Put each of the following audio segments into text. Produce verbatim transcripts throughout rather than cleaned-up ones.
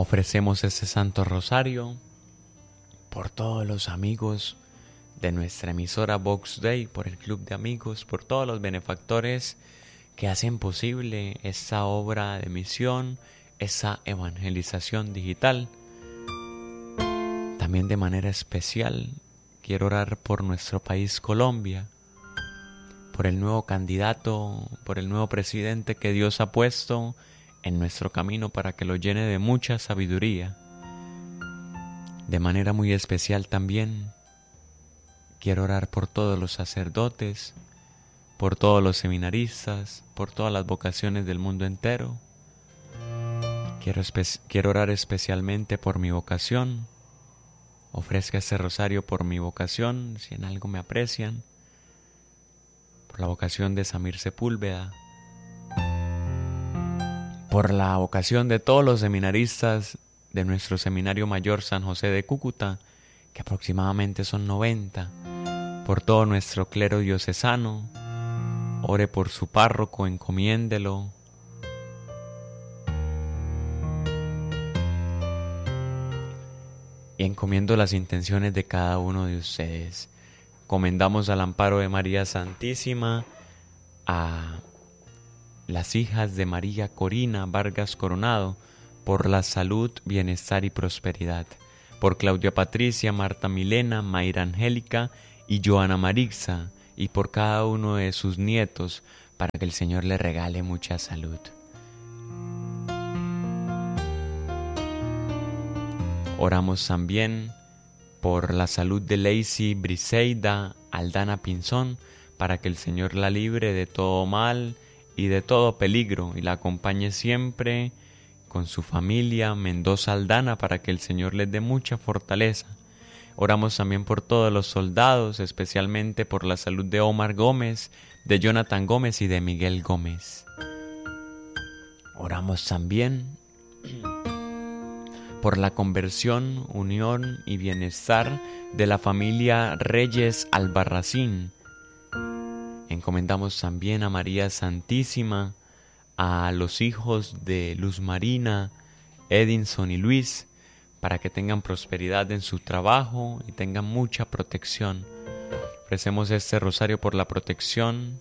Ofrecemos este Santo Rosario por todos los amigos de nuestra emisora Vox Dei, por el Club de Amigos, por todos los benefactores que hacen posible esta obra de misión, esa evangelización digital. También de manera especial quiero orar por nuestro país Colombia, por el nuevo candidato, por el nuevo presidente que Dios ha puesto en nuestro camino para que lo llene de mucha sabiduría. De manera muy especial también quiero orar por todos los sacerdotes, por todos los seminaristas, por todas las vocaciones del mundo entero. Quiero, espe- quiero orar especialmente por mi vocación. Ofrezca este rosario por mi vocación, si en algo me aprecian, por la vocación de Samir Sepúlveda, por la vocación de todos los seminaristas de nuestro Seminario Mayor San José de Cúcuta, que aproximadamente son noventa, por todo nuestro clero diocesano. Ore por su párroco, encomiéndelo. Y encomiendo las intenciones de cada uno de ustedes. Comendamos al amparo de María Santísima a las hijas de María Corina Vargas Coronado, por la salud, bienestar y prosperidad, por Claudia Patricia, Marta Milena, Mayra Angélica y Joana Marixa, y por cada uno de sus nietos, para que el Señor le regale mucha salud. Oramos también por la salud de Lacey Briseida Aldana Pinzón, para que el Señor la libre de todo mal y de todo peligro, y la acompañe siempre con su familia Mendoza Aldana, para que el Señor les dé mucha fortaleza. Oramos también por todos los soldados, especialmente por la salud de Omar Gómez, de Jonathan Gómez y de Miguel Gómez. Oramos también por la conversión, unión y bienestar de la familia Reyes Albarracín. Encomendamos también a María Santísima, a los hijos de Luz Marina, Edinson y Luis, para que tengan prosperidad en su trabajo y tengan mucha protección. Ofrecemos este rosario por la protección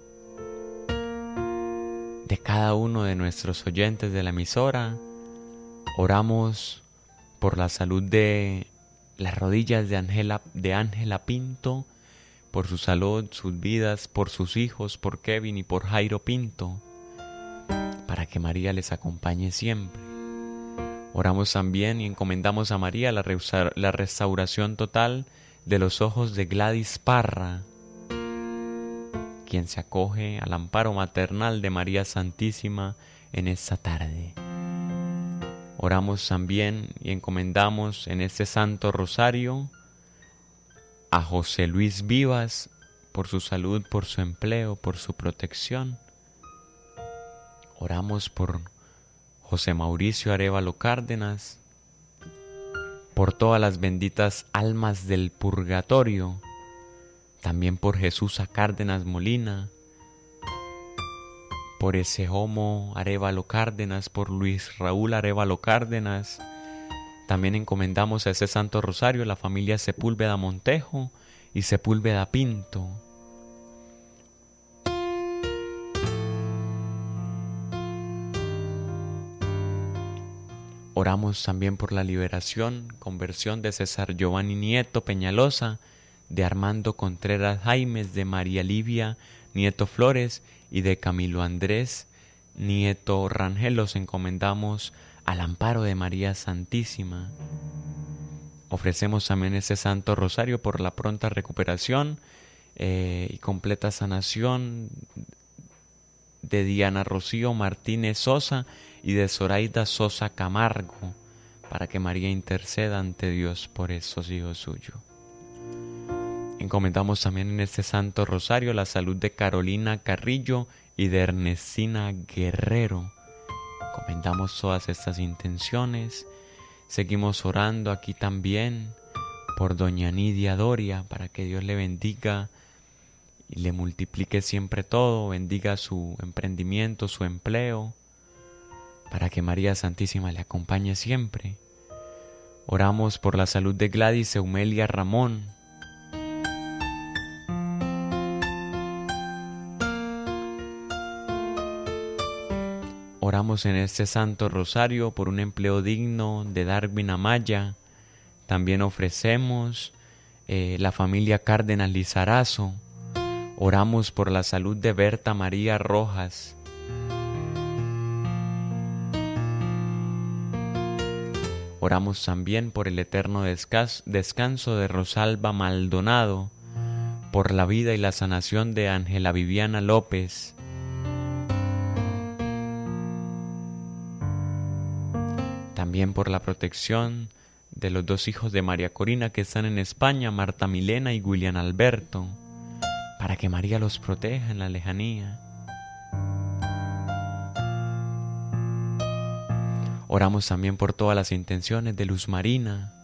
de cada uno de nuestros oyentes de la emisora. Oramos por la salud de las rodillas de Ángela de Ángela Pinto, por su salud, sus vidas, por sus hijos, por Kevin y por Jairo Pinto, para que María les acompañe siempre. Oramos también y encomendamos a María la, resta- la restauración total de los ojos de Gladys Parra, quien se acoge al amparo maternal de María Santísima en esta tarde. Oramos también y encomendamos en este Santo Rosario a José Luis Vivas, por su salud, por su empleo, por su protección. Oramos por José Mauricio Arévalo Cárdenas, por todas las benditas almas del purgatorio, también por Jesús A. Cárdenas Molina, por ese Homo Arévalo Cárdenas, por Luis Raúl Arévalo Cárdenas. También encomendamos a ese Santo Rosario la familia Sepúlveda Montejo y Sepúlveda Pinto. Oramos también por la liberación, conversión de César Giovanni Nieto Peñalosa, de Armando Contreras Jaimes, de María Livia Nieto Flores y de Camilo Andrés Nieto Rangel. Los encomendamos al amparo de María Santísima. Ofrecemos también ese Santo Rosario por la pronta recuperación eh, y completa sanación de Diana Rocío Martínez Sosa y de Zoraida Sosa Camargo, para que María interceda ante Dios por estos hijos suyos. Encomendamos también en este Santo Rosario la salud de Carolina Carrillo y de Ernestina Guerrero. Encomendamos todas estas intenciones. Seguimos orando aquí también por doña Nidia Doria, para que Dios le bendiga y le multiplique siempre todo, bendiga su emprendimiento, su empleo. para que María Santísima le acompañe siempre. Oramos por la salud de Gladys Eumelia Ramón. Oramos en este Santo Rosario por un empleo digno de Darwin Amaya. También ofrecemos eh, la familia Cárdenas Lizarazo. Oramos por la salud de Berta María Rojas. Oramos también por el eterno descanso de Rosalba Maldonado, por la vida y la sanación de Ángela Viviana López. También por la protección de los dos hijos de María Corina que están en España, Marta Milena y William Alberto, para que María los proteja en la lejanía. Oramos también por todas las intenciones de Luz Marina,